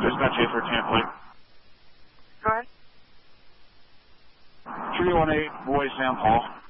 Dispatch 813 plate. Go ahead. 318 Boy Sam Paul.